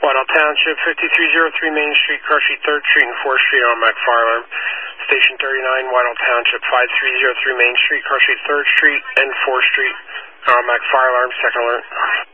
Whitehall Township, 5303 Main Street, Crush Street, 3rd Street, and 4th Street, Armac Fire Alarm. Station 39, Whitehall Township, 5303 Main Street, Crush Street, 3rd Street, and 4th Street, Armac Fire Alarm, second alert.